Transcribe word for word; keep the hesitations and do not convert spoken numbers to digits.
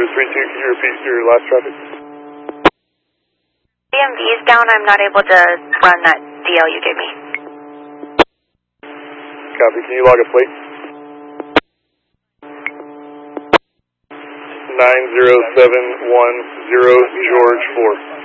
zero three two, can you repeat your last traffic? D M V is down, I'm not able to run that D L you gave me. Copy, can you log a plate? nine zero seven one zero George four.